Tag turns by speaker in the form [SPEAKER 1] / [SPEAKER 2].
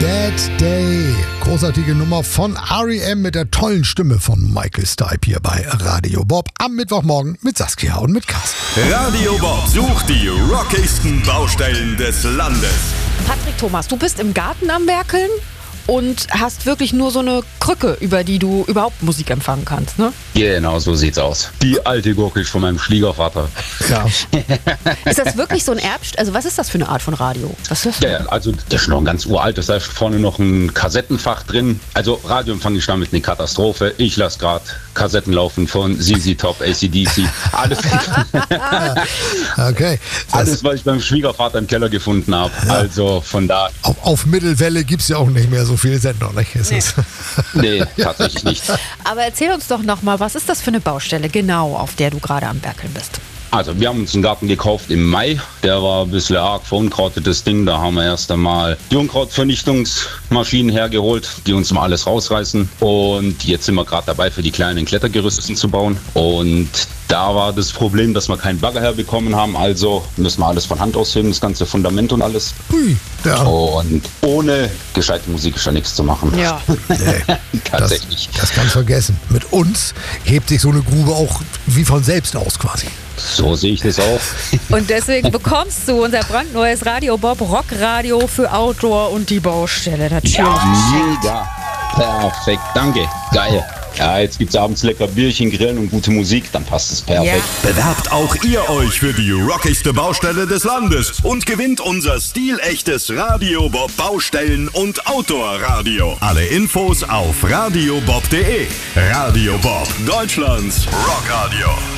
[SPEAKER 1] Dead Day. Großartige Nummer von R.E.M. mit der tollen Stimme von Michael Stipe hier bei Radio Bob am Mittwochmorgen mit Saskia und mit Carsten.
[SPEAKER 2] Radio Bob sucht die rockigsten Baustellen des Landes.
[SPEAKER 3] Patrick Thomas, du bist im Garten am Werkeln und hast wirklich nur so eine Krücke, über die du überhaupt Musik empfangen kannst, ne?
[SPEAKER 4] Genau, so sieht's aus. Die alte Gurke von meinem Schwiegervater.
[SPEAKER 1] Ja.
[SPEAKER 3] Ist das wirklich so ein also was ist das für eine Art von Radio? Was hörst du?
[SPEAKER 4] Ja, also das ist noch ein ganz uralt, da ist vorne noch ein Kassettenfach drin. Also Radioempfang ist damit eine Katastrophe. Ich lasse gerade Kassetten laufen von ZZ Top, AC/DC. Alles,
[SPEAKER 1] Okay.
[SPEAKER 4] alles, was ich beim Schwiegervater im Keller gefunden habe.
[SPEAKER 1] Ja.
[SPEAKER 4] Also von da,
[SPEAKER 1] Auf Mittelwelle gibt es ja auch nicht mehr so viel Sender, nicht?
[SPEAKER 4] nee, tatsächlich nicht.
[SPEAKER 3] Aber erzähl uns doch nochmal, was ist das für eine Baustelle genau, auf der du gerade am Werkeln bist?
[SPEAKER 4] Also wir haben uns einen Garten gekauft im Mai. Der war ein bisschen arg verunkrautetes Ding. Da haben wir erst einmal die Unkrautvernichtungsmaschinen hergeholt, die uns mal alles rausreißen. Und jetzt sind wir gerade dabei, für die kleinen Klettergerüste zu bauen. Und da war das Problem, dass wir keinen Bagger herbekommen haben. Also müssen wir alles von Hand ausheben, das ganze Fundament und alles.
[SPEAKER 1] Hui, ja.
[SPEAKER 4] Und ohne gescheite Musik ist ja nichts zu machen.
[SPEAKER 3] Ja.
[SPEAKER 1] Nee,
[SPEAKER 4] Tatsächlich.
[SPEAKER 1] Das kannst du vergessen. Mit uns hebt sich so eine Grube auch wie von selbst aus quasi.
[SPEAKER 4] So sehe ich das auch.
[SPEAKER 3] Und deswegen bekommst du unser brandneues Radio Bob Rockradio für Outdoor und die Baustelle. Natürlich.
[SPEAKER 4] Mega. Perfekt. Danke. Geil. Ja, jetzt gibt's abends lecker Bierchen, Grillen und gute Musik, dann passt es perfekt.
[SPEAKER 2] Bewerbt auch ihr euch für die rockigste Baustelle des Landes und gewinnt unser stilechtes Radio Bob Baustellen- und Outdoor-Radio. Alle Infos auf radiobob.de. Radio Bob, Deutschlands Rockradio.